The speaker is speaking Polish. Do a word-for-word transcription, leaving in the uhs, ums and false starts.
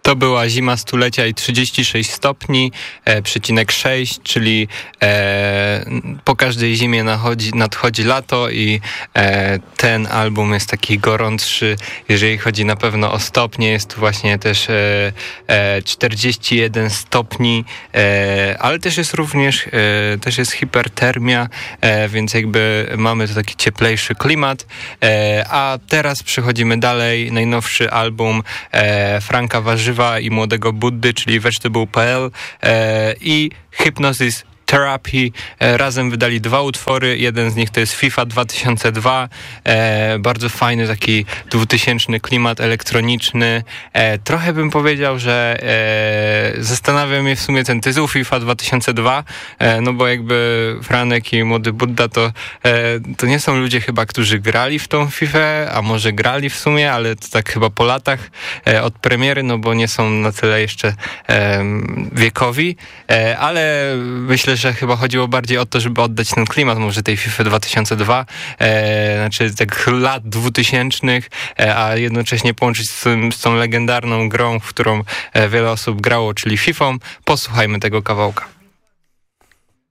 To była zima stulecia i trzydzieści sześć stopni, e, przecinek sześć, czyli e, po każdej zimie nadchodzi, nadchodzi lato i e, ten album jest taki gorątszy, jeżeli chodzi na pewno o stopnie, jest tu właśnie też e, e, czterdzieści jeden stopni, e, ale też jest również, e, też jest hipertermia, e, więc jakby mamy tu taki cieplejszy klimat, e, a teraz przechodzimy dalej, najnowszy album e, Franka Warzywa i Młodego Buddy, czyli vegetable kropka p l e, i Hypnosis Therapy. E, razem wydali dwa utwory, jeden z nich to jest FIFA dwa tysiące dwa, e, bardzo fajny taki dwutysięczny klimat elektroniczny. E, trochę bym powiedział, że e, zastanawia mnie w sumie ten tytuł FIFA dwa tysiące dwa, e, no bo jakby Franek i Młody Budda to, e, to nie są ludzie chyba, którzy grali w tą FIFA, a może grali w sumie, ale to tak chyba po latach e, od premiery, no bo nie są na tyle jeszcze e, wiekowi, e, ale myślę, że chyba chodziło bardziej o to, żeby oddać ten klimat może tej FIFA dwa tysiące dwa, e, znaczy tak lat dwutysięcznych, e, a jednocześnie połączyć z, tym, z tą legendarną grą, w którą e, wiele osób grało, czyli Fifą. Posłuchajmy tego kawałka.